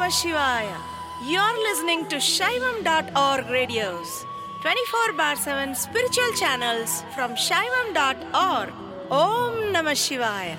Namah Shivaya. You're listening to Shaivam.org radios, 24/7 spiritual channels from Shaivam.org. Om Namah Shivaya.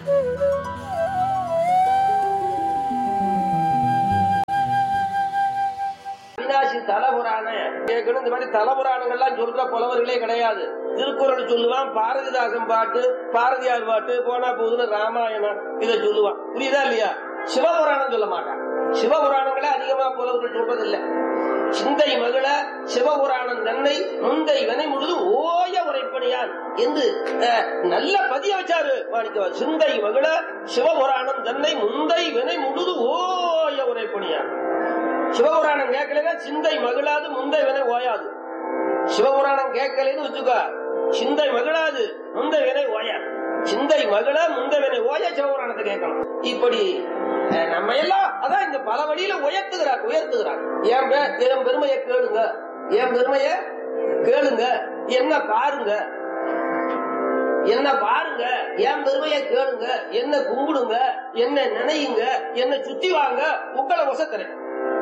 Avinashi தலபுராண கேட்கணும். இந்த மாதிரி தலபுராணங்கள்லாம் சொல்ற புலவர்களே கிடையாது. திருக்குறள் சொல்லுவான், பாரதிதாசன் பாட்டு, பாரதியார் பாட்டு, போனா போதுன்னு ராமாயணம் இதை சொல்லுவான். புரியுதா இல்லையா? சிவபுராணம் சொல்ல மாட்டான். சிவபுராணங்களே அதிகமா புலவர்கள் சொல்றதில்லை. சிந்தை மகிழ சிவபுராணம் தன்னை முந்தை வினை முழுது ஓய உரைப்பணியான் என்று நல்ல பதிய வச்சாரு மாணிக்கவாசகர். சிந்தை மகிழ சிவபுராணம் தன்னை முந்தை வினை முழுது ஓய உரைப்பணியான். சிவபுராணம் கேட்கலன்னா சிந்தை மகிழாது, முந்தை வினை ஓயாது. சிவபுராணம் கேட்கலன்னு வச்சுக்கோ, சிந்தை மகிழாது, முந்தை வினை ஓயாது. சிந்தை மகிழ முந்தை வினை ஓய சிவபுராணத்தை கேட்கணும். இப்படி நம்ம எல்லாம் அதான் இந்த பல வழியில உயர்த்துகிறார். என் பெருமையை கேளுங்க, என் பெருமைய கேளுங்க, என்ன பாருங்க, என் பெருமையை கேளுங்க, என்ன கும்பிடுங்க, என்ன நினையுங்க, என்ன சுத்தி வாங்க, உங்களை வசத்துறேன்.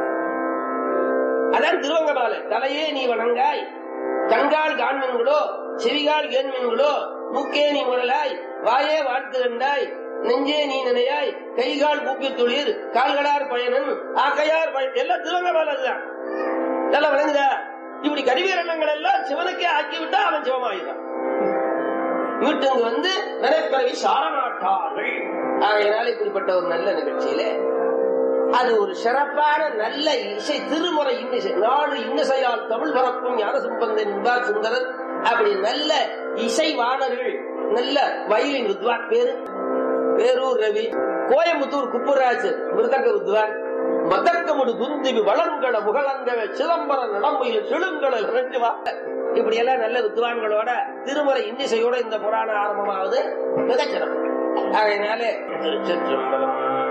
அதான் திருவங்கமாலை. தலையே நீ வணங்காய், கண்கால் காண்மீன்களோ, செவிகால் கேண்மீன்களோ, மூக்கே நீ முரலாய், வாயே வாழ்த்து கண்டாய், நெஞ்சே நீ நினையாய், கைகால் கூப்பி தொழில், கால்களார் பயனன், ஆக்கையார் பயன், எல்லாம் திருவங்கமாலை தான். நல்லா விளங்குதா? இப்படி கருவீரணங்கள் எல்லாம் சிவனுக்கே ஆக்கிவிட்டா அவன் சிவமாயிதான். வீட்டுக்கு வந்து நினைப்பறவை சாரமாட்டார்கள். ஆகையினால இப்படிப்பட்ட ஒரு நல்ல நிகழ்ச்சியில அது ஒரு சிறப்பான நல்ல இசை, திருமுறை இன்னிசை, நாடு இன்னிசையால் தமிழ் பரப்பும் ஞான சம்பந்தன் என்பார் சுந்தரர். அப்படி நல்ல இசைவாணர்கள், நல்ல வயலின் வித்வான், பேரூர் ரவி, கோயம்புத்தூர் குப்புராஜ் மிருதங்க வித்வான், மதக்கமுடு குந்திவி வளங்கள முகலங்கவ சிதம்பர நடமுயில் செழுங்கள ரெண்டுவா, இப்படி எல்லாம் நல்ல வித்வான்களோட திருமுறை இன்னிசையோட இந்த புராணம் ஆரம்பமாவது மிகச்சிறப்பு. அதனால திருச்சிற்றம்பலம்.